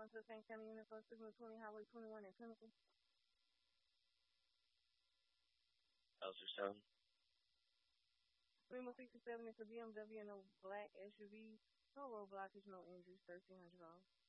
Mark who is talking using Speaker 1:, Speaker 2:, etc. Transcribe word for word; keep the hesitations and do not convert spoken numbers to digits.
Speaker 1: going to the St. County Unit for Signal twenty, Highway twenty-one in Pinnacle.
Speaker 2: How's your sound?
Speaker 1: Lima sixty-seven is a B M W and a black S U V. No roadblockage, no injuries, thirteen hundred dollars.